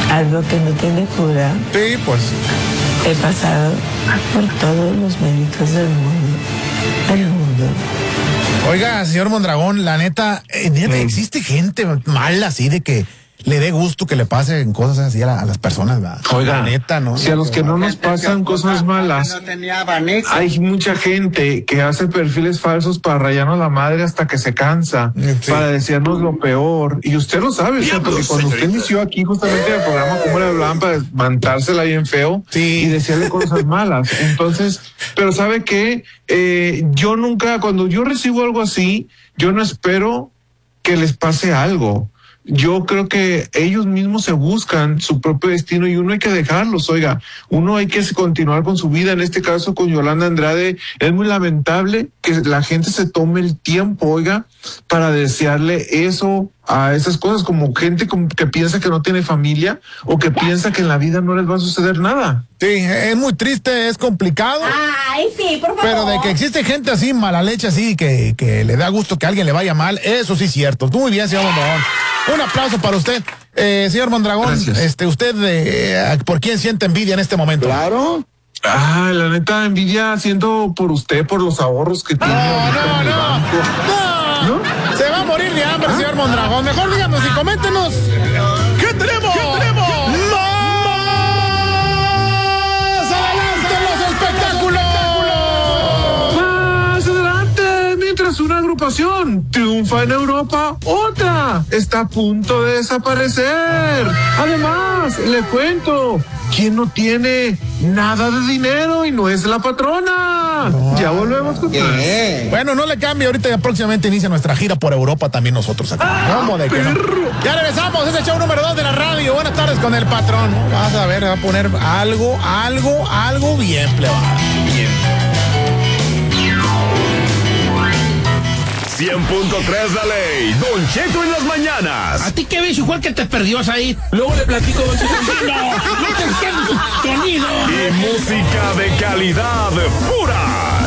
algo que no tiene cura. Sí, pues. He pasado por todos los médicos del mundo. Oiga, señor Mondragón, la neta, existe gente mala así de que le dé gusto que le pasen cosas así a las personas, ¿verdad? Oiga, la neta, ¿no? Si a los que no nos pasan cosas malas, hay mucha gente que hace perfiles falsos para rayarnos la madre hasta que se cansa, sí, para decirnos lo peor. Y usted lo sabe, o sea, porque cuando usted inició aquí justamente el programa, cómo le hablaban para mandársela bien feo, sí, y decirle cosas malas. Entonces, pero ¿sabe qué? Yo nunca, cuando yo recibo algo así, yo no espero que les pase algo. Yo creo que ellos mismos se buscan su propio destino y uno hay que dejarlos, oiga, uno hay que continuar con su vida. En este caso con Yolanda Andrade, es muy lamentable que la gente se tome el tiempo, oiga, para desearle eso a esas cosas, como gente que piensa que no tiene familia o que piensa que en la vida no les va a suceder nada. Sí, es muy triste, es complicado. Ay, sí, por favor. Pero de que existe gente así, mala leche así, que le da gusto que a alguien le vaya mal, eso sí es cierto. Muy bien, señor Mondragón. Un aplauso para usted. Señor Mondragón, usted, ¿por quién siente envidia en este momento? Claro. La neta, envidia siento por usted, por los ahorros que tiene. No. Se va a morir de hambre, señor Mondragón. Mejor díganos y coméntenos. ¿Qué tenemos? ¡Más adelante en los espectáculos! ¡Más adelante! Mientras una agrupación triunfa en Europa, otra está a punto de desaparecer. Además, le cuento, ¿quién no tiene nada de dinero y no es la patrona? Ya volvemos con más. Bueno, no le cambie, ahorita ya próximamente inicia nuestra gira por Europa también nosotros aquí. ¿Cómo de que no? Ya regresamos, es el show número 2 de la radio. Buenas tardes con el patrón. Vas a ver, va a poner algo bien plebada. Bien. 100.3 La Ley, Don Cheto en las mañanas. ¿A ti qué ves, igual que te perdió ahí? Luego le platico, Don Cheto. ¡No te entiendo, sonido! Y música de calidad pura.